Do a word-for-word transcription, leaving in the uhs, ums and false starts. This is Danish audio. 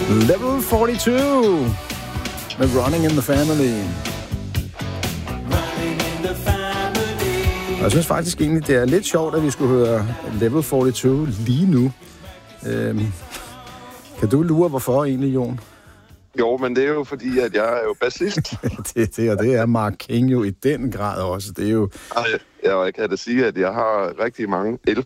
Level forty-two med Running in the Family. Og jeg synes faktisk egentlig, det er lidt sjovt, at vi skulle høre Level forty-two lige nu. Øhm, kan du lure, hvorfor egentlig, Jon? Jo, men det er jo fordi, at jeg er jo bassist. det, det, og det er Mark King jo i den grad også. Det er jo... Ej, jeg kan da sige, at jeg har rigtig mange